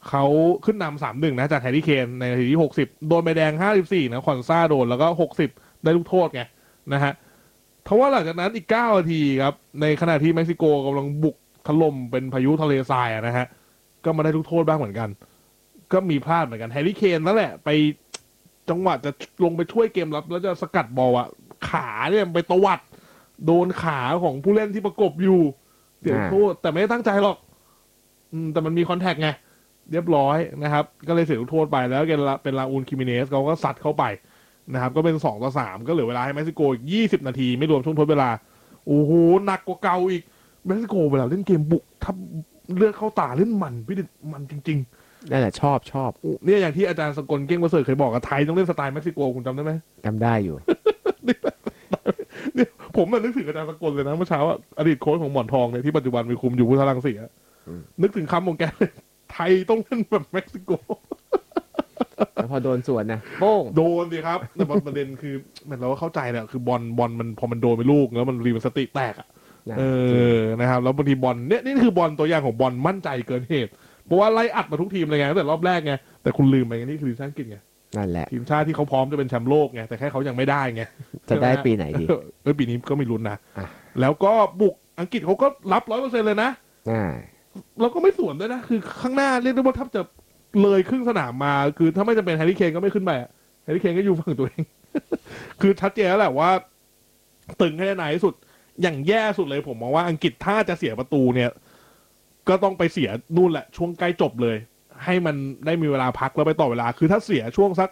เขาขึ้นนำ3-1นะจากแฮร์รี่เคนในนาทีที่60โดนใบแดง54นะคอนซ่าโดนแล้วก็60ได้ลูกโทษไงนะฮะทว่าหลังจากนั้นอีก9นาทีครับในขณะที่เม็กซิโกกำลังบุกถล่มเป็นพายุทะเลทรายนะฮะก็มาได้ลูกโทษบ้างเหมือนกันก็มีพลาดเหมือนกันแฮร์รี่เคนนั่นแหละไปจังหวะจะลงไปช่วยเกมรับแล้วจะสกัดบอลอะขาเนี่ยไปตวัดโดนขาของผู้เล่นที่ประกบอยู่เสียโทษแต่ไม่ได้ตั้งใจหรอกแต่มันมีคอนแทคไงเรียบร้อยนะครับก็เลยเสียลูกโทษไปแล้วเป็นลาอูนคิมิเนสเขาก็ซัดเข้าไปนะครับก็เป็น2-3ก็เหลือเวลาให้เม็กซิโกอีก20นาทีไม่รวมช่วงทดเวลาโอ้โหหนักกว่าเก่าอีกเม็กซิโกเวลาเล่นเกมบุกถ้าเลือดเข้าตาเล่นมันพี่ดิมันจริงๆนั่นแหละชอบเนี่ยอย่างที่อาจารย์สกลเก้งประเสริฐเคยบอกกับไทยต้องเล่นสไตล์เม็กซิโกคุณจำได้ไหมจำได้อยู่เนี่ยผมนึกถึงอาจารย์สกลเลยนะเมื่อเช้าอดีตโค้ชของหมอนทองเนี่ยที่ปัจจุบันมีคุมอยู่พุทธรังสีนึกถึงคำของแกเลยไทยต้องเล่นแบบเม็กซิโกแล้วพอโดนสวนนะโป้งโดนสิครับแต่ประเด็นคือเหมือนเราก็เข้าใจแหละคือบอลมันพอมันโดนไปลูกแล้วมันรีมันสติแตกอ่ะนะครับแล้วบางทีบอลเนี่ยนี่คือบอลตัวอย่างของบอลมั่นใจเกินเหตุเพราะว่าไล่อัดมาทุกทีมเลยไงตั้งแต่รอบแรกไงแต่คุณลืมไปไงนี่คือทีมชาติอังกฤษไงนั่นแหละทีมชาติที่เขาพร้อมจะเป็นแชมป์โลกไงแต่แค่เขายังไม่ได้ไงจะได้ปีไหนดีปีนี้ก็ไม่ลุ้นนะแล้วก็บุกอังกฤษเขาก็รับ100%เลยนะเราก็ไม่สวนด้วยนะคือข้างหน้าเรียกได้ว่าถ้าจะเลยครึ่งสนามมาคือถ้าไม่จำเป็นแฮร์รี่เคนก็ไม่ขึ้นไปแฮร์รี่เคนก็อยู่ฝั่งตัวเอง คือชัดเจนแล้วแหละว่าตึงให้ได้นานที่สุดอย่างแย่สุดเลยผมมองว่าอังกฤษถ้าจะเสียประตูเนี่ยก็ต้องไปเสียนู่นแหละช่วงใกล้จบเลยให้มันได้มีเวลาพักแล้วไปต่อเวลาคือถ้าเสียช่วงสัก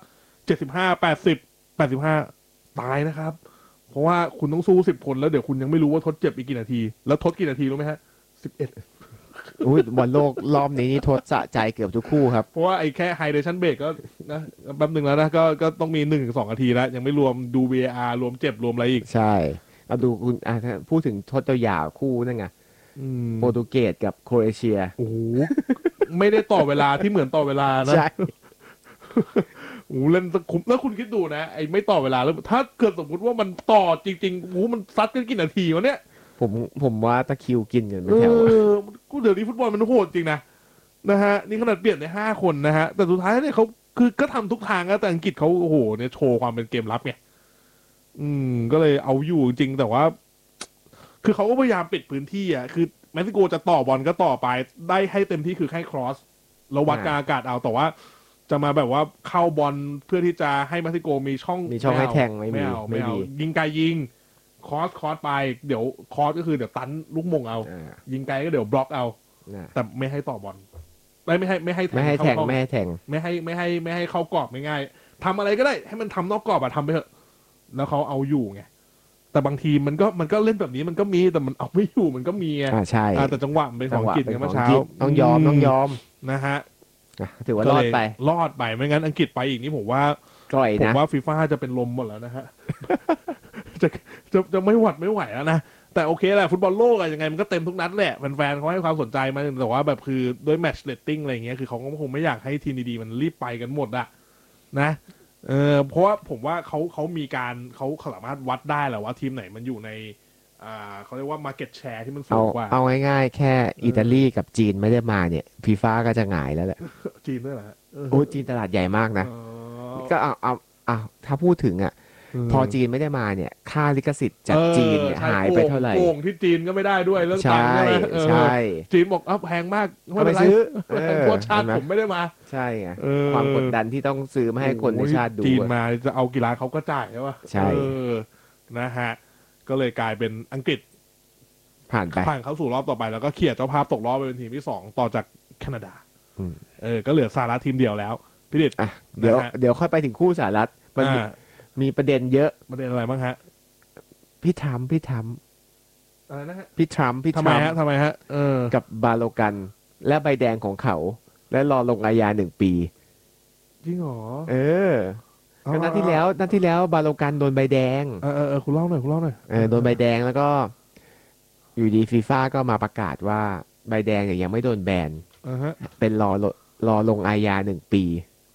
75 80 85ตายนะครับเพราะว่าคุณต้องสู้10 คนแล้วเดี๋ยวคุณยังไม่รู้ว่าทดเจ็บอีกกี่นาทีแล้วทดกี่นาทีรู้ไหมฮะ11 อุ้ยบอลโลกรอบนี้นี่ทดสะใจเกือบทุกคู่ครับเพราะว่าไอ้แค่ไฮเดชั่นเบรกก็นะแป๊บนึงแล้วนะก็ต้องมี1-2นาทีแล้วยังไม่รวมดู VAR รวมเจ็บรวมอะไรอีกใช่เอาดูคุณพูดถึงทดยาวๆคู่นั่นไงโปรตุเกสกับโครเอเชียโอ้โหไม่ได้ต่อเวลาที่เหมือนต่อเวลานะใช่โอ้เล่นคุ้มแล้วคุณคิดดูนะไอ้ไม่ต่อเวลาแล้วถ้าเกิดสมมติว่ามันต่อจริงๆโอ้มันซัดกันกี่นาทีวะเนี่ยผมว่าตะคิวกินกันไม่แถวกูเดี๋ยวนี้ฟุตบอลมันโหดจริงนะฮะนี่ขนาดเปลี่ยนได้5 คนนะฮะแต่สุดท้ายเนี่ยเขาคือก็ทำทุกทางนะแต่อังกฤษเขาโอ้โหเนี่ยโชว์ความเป็นเกมรับไงก็เลยเอาอยู่จริงแต่ว่าคือเขาก็พยายามปิดพื้นที่อ่ะคือเม็กซิโกจะต่อบอลก็ต่อไปได้ให้เต็มที่คือให้ครอสแล้ววัดกลางอากาศเอาแต่ว่าจะมาแบบว่าเข้าบอลเพื่อที่จะให้เม็กซิโกมีช่องให้แทงไม่เอายิงไกลยิงคอสไปเดี๋ยวคอสก็คือเดี๋ยวตันลูกมงเอายิงไกลก็เดี๋ยวบล็อกเอาแต่ไม่ให้ต่อบอลไม่ให้แทงไม่ให้เข้ากรอบง่ายๆทำอะไรก็ได้ให้มันทำนอกกรอบอะทำไปเถอะแล้วเขาเอาอยู่ไงแต่บางทีมันก็เล่นแบบนี้มันก็มีแต่มันเอาไม่อยู่มันก็มีไงใช่แต่จังหวะมันเป็นของอังกฤษไงเมื่อเช้าต้องยอมนะฮะถือว่ารอดไปไม่งั้นอังกฤษไปอีกนี่ผมว่าฟีฟ่าจะเป็นลมหมดแล้วนะฮะจะไม่หวัดไม่ไหวแล้วนะแต่โอเคแหละฟุตบอลโลกอะยังไงมันก็เต็มทุกนัดแหละแฟนๆเขาให้ความสนใจมาแต่ว่าแบบคือด้วยแมตช์เรตติ้งอะไรเงี้ยคือเขาก็คงไม่อยากให้ทีมดีๆมันรีบไปกันหมดอะนะเพราะว่าผมว่าเขามีการเขาสามารถวัดได้แหละว่าทีมไหนมันอยู่ในเขาเรียกว่า market share ที่มันสูงกว่าเอาง่ายๆแค่อิตาลีกับจีนไม่ได้มาเนี่ยฟีฟ่าก็จะหงายแล้วแหละจีนด้วยเหรอโอ้จีนตลาดใหญ่มากนะก็เอาถ้าพูดถึงพอจีนไม่ได้มาเนี่ยค่าลิขสิทธิ์จากจีนเนี่ยหายไปเท่าไหร่โกงที่จีนก็ไม่ได้ด้วยเรื่องตังค์ใช่ไหมใช่จีนบอกแพงมากไม่ไปซื้อพวกชาติผมไม่ได้มาใช่ไงความกดดันที่ต้องซื้อมาให้คนในชาติดูจีนมาจะเอากีฬาเขาก็จ่ายใช่ป่ะใช่นะฮะก็เลยกลายเป็นอังกฤษผ่านเข้าสู่รอบต่อไปแล้วก็เขี่ยเจ้าภาพตกรอบไปเป็นทีมที่2ต่อจากแคนาดาก็เหลือสหรัฐทีมเดียวแล้วพี่ดิษเดี๋ยวค่อยไปถึงคู่สหรัฐมันมีประเด็นเยอะประเด็นอะไรบ้างฮะพี่ทรัมป์อะไรนะฮะพี่ทรัมป์ทำไมฮะกับบาโลกันและใบแดงของเขาและรอลงอาญา1 ปีจริงเหรอนัดที่แล้วบาโลกันโดนใบแดงคุณเล่าหน่อยโดนใบแดงแล้วก็อยู่ดีฟีฟ่าก็มาประกาศว่าใบแดงเนี่ยยังไม่โดนแบนเป็นรอลงอาญา1 ปี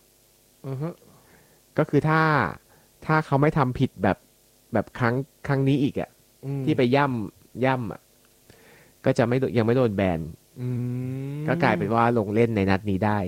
ก็คือถ้าเขาไม่ทำผิดแบบครั้งนี้อีกที่ไปย่ำก็จะยังไม่โดนแบนก็กลายเป็นว่าลงเล่นในนัดนี้ได้